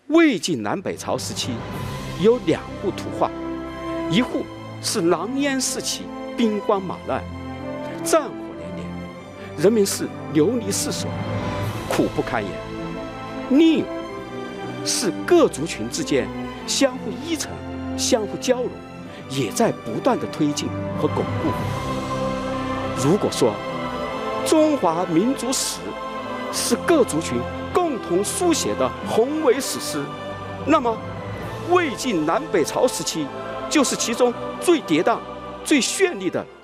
魏晋南北朝时期有2户图画，一户是狼烟四起，兵荒马乱，战火连连，人民是流离失所，苦不堪言；另一户是各族群之间相互依存、相互交融，也在不断的推进和巩固。如果说中华民族史是各族群共同书写的宏伟史诗，那么魏晋南北朝时期就是其中最跌宕、最绚丽的